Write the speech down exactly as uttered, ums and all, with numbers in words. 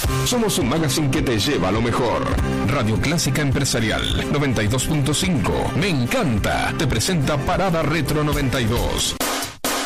Somos un magazine que te lleva a lo mejor. Radio Clásica Empresarial noventa y dos punto cinco. Me encanta. Te presenta Parada Retro noventa y dos.